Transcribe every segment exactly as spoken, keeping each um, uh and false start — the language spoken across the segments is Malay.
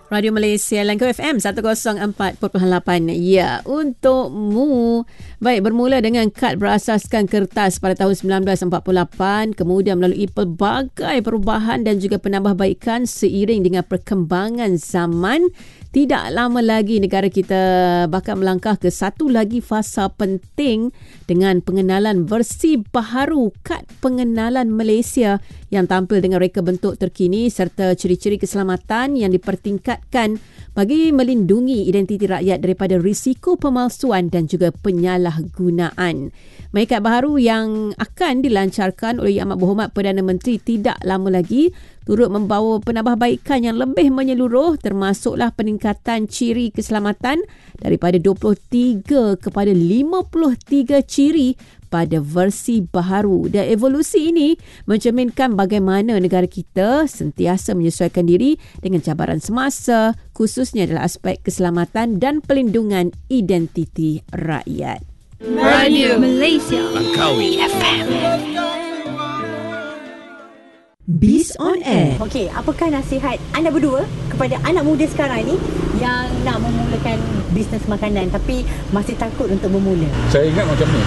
Radio Malaysia Langkau F M seratus empat perpuluhan lapan. Ya, untukmu. Baik, bermula dengan kad berasaskan kertas pada tahun sembilan belas empat puluh lapan, kemudian melalui pelbagai perubahan dan juga penambahbaikan seiring dengan perkembangan zaman. Tidak lama lagi negara kita bakal melangkah ke satu lagi fasa penting dengan pengenalan versi baharu kad pengenalan Malaysia yang tampil dengan reka bentuk terkini serta ciri-ciri keselamatan yang dipertingkatkan bagi melindungi identiti rakyat daripada risiko pemalsuan dan juga penyalahgunaan. Kad baharu yang akan dilancarkan oleh Yang Amat Berhormat Perdana Menteri tidak lama lagi turut membawa penambahbaikan yang lebih menyeluruh termasuklah peningkatan ciri keselamatan daripada dua puluh tiga kepada lima puluh tiga ciri pada versi baharu. Dan evolusi ini mencerminkan bagaimana negara kita sentiasa menyesuaikan diri dengan cabaran semasa, khususnya dalam aspek keselamatan dan pelindungan identiti rakyat. Radio Malaysia Langkawi F M. Biz on Air. Okey, apakah nasihat anda berdua kepada anak muda sekarang ni yang nak memulakan bisnes makanan tapi masih takut untuk bermula? Saya ingat macam ni.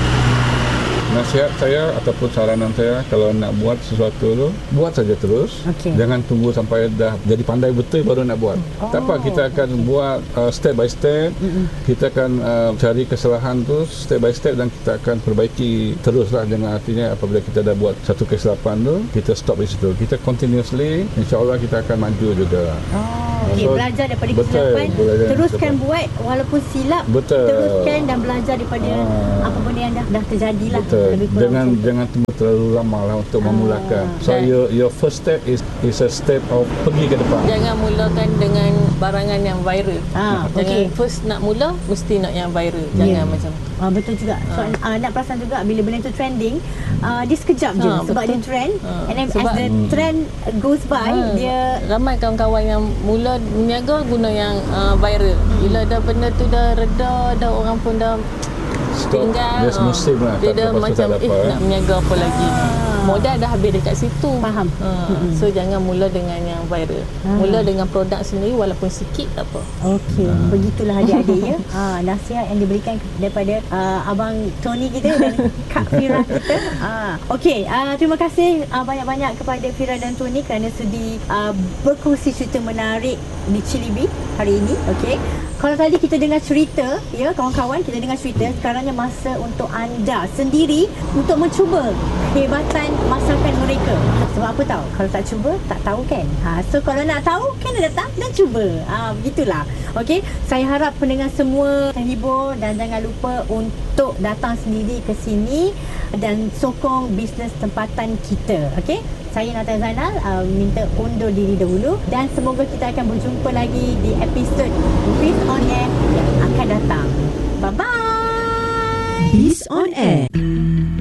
Nasihat saya ataupun saranan saya, kalau nak buat sesuatu tu, buat saja terus. Okay. Jangan tunggu sampai dah jadi pandai betul baru nak buat. Oh. Tak apa, kita akan buat uh, step by step. Mm-mm. Kita akan uh, cari kesalahan tu step by step dan kita akan perbaiki teruslah. Dengan artinya apabila kita dah buat satu kesilapan tu, kita stop di situ. Kita continuously, insya-Allah kita akan maju juga. Oh, okay. So, belajar daripada betul, kesilapan, belajar teruskan kesilapan. buat walaupun silap. Betul. Teruskan dan belajar daripada ah. apa benda yang dah dah terjadilah. Betul. Jangan jangan tunggu terlalu lama lah untuk ah. memulakan. So your your first step is is a step of pergi ke depan. Jangan mulakan dengan barangan yang viral. Ah, Jangan okay. first nak mula mesti nak yang viral. Jangan yeah. macam ah, betul juga. So ah. uh, nak perasan juga bila benda tu trending, uh, dia sekejap je ah, sebab betul. Dia trend. Ah. And then sebab, as the hmm. trend goes by, ah. dia ramai kawan-kawan yang mula niaga guna yang uh, viral. Hmm. Bila dah benda tu dah reda, dah orang pun dah stop. Tinggal, Dia musim lah. Dia dah macam eh apa, nak meniaga apa lagi. Ah. Modal dah habis dekat situ. Faham. Ha. Mm-hmm. So jangan mula dengan yang viral. Ah. Mula dengan produk sendiri walaupun sikit tak apa. Okey, ah. begitulah adik-adik ya. Ha, nasihat yang diberikan daripada uh, abang Tony kita dan Kak Fira kita. Ha. Okey, uh, terima kasih uh, banyak-banyak kepada Fira dan Tony kerana sudi uh, berkongsi cerita menarik di Cilibi hari ini. Okey. Kalau tadi kita dengar cerita, ya kawan-kawan, kita dengar cerita, sekarangnya masa untuk anda sendiri untuk mencuba kehebatan masakan mereka. Sebab apa tahu? Kalau tak cuba, tak tahu kan? Ha, so kalau nak tahu, kena datang dan cuba. Ha, begitulah. Okey, saya harap pendengar semua terhibur dan jangan lupa untuk datang sendiri ke sini dan sokong bisnes tempatan kita. Okey? Saya Natal Zainal uh, minta undur diri dahulu dan semoga kita akan berjumpa lagi di episod Biz on Air yang akan datang. Bye-bye. Biz on Air.